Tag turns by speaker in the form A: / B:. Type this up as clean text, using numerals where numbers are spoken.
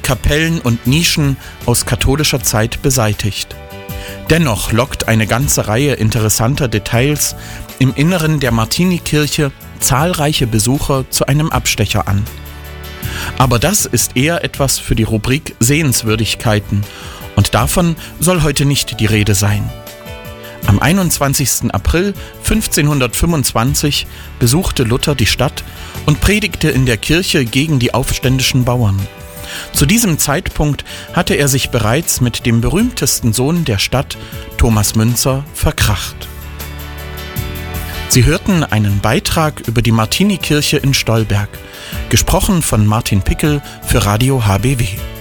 A: Kapellen und Nischen aus katholischer Zeit beseitigt. Dennoch lockt eine ganze Reihe interessanter Details im Inneren der Martinikirche zahlreiche Besucher zu einem Abstecher an. Aber das ist eher etwas für die Rubrik Sehenswürdigkeiten und davon soll heute nicht die Rede sein. Am 21. April 1525 besuchte Luther die Stadt und predigte in der Kirche gegen die aufständischen Bauern. Zu diesem Zeitpunkt hatte er sich bereits mit dem berühmtesten Sohn der Stadt, Thomas Müntzer, verkracht. Sie hörten einen Beitrag über die Martinikirche in Stolberg, gesprochen von Martin Pickel für Radio HBW.